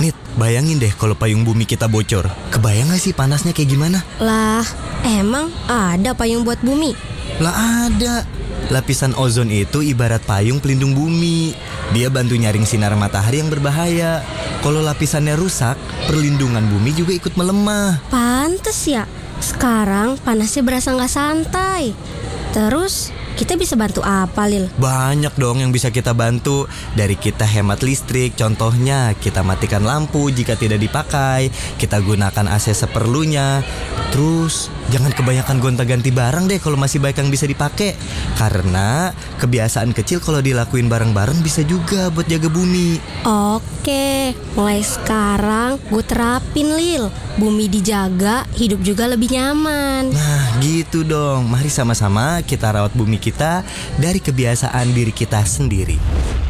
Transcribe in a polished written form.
Nit, bayangin deh kalau payung bumi kita bocor. Kebayang gak sih panasnya kayak gimana? Lah, emang ada payung buat bumi? Lah ada. Lapisan ozon itu ibarat payung pelindung bumi. Dia bantu nyaring sinar matahari yang berbahaya. Kalau lapisannya rusak, perlindungan bumi juga ikut melemah. Pantes ya, sekarang panasnya berasa gak santai. Terus, kita bisa bantu apa, Lil? Banyak dong yang bisa kita bantu. Dari kita hemat listrik, contohnya kita matikan lampu jika tidak dipakai, kita gunakan AC seperlunya. Terus jangan kebanyakan gonta-ganti barang deh kalau masih baik yang bisa dipakai. Karena kebiasaan kecil kalau dilakuin bareng-bareng bisa juga buat jaga bumi. Oke, mulai sekarang gue terapin, Lil. Bumi dijaga, hidup juga lebih nyaman. Nah gitu dong. Mari sama-sama kita rawat bumi kita dari kebiasaan diri kita sendiri.